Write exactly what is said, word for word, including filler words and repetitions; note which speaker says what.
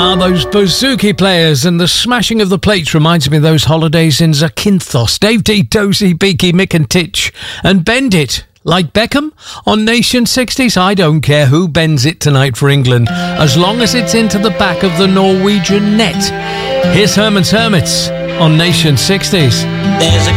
Speaker 1: Ah, those bouzouki players and the smashing of the plates reminds me of those holidays in Zakynthos. Dave D, Dozy, Beaky, Mick and Titch. And Bend It, like Beckham, on Nation sixties. I don't care who bends it tonight for England, as long as it's into the back of the Norwegian net. Here's Herman's Hermits on Nation sixties.
Speaker 2: There's a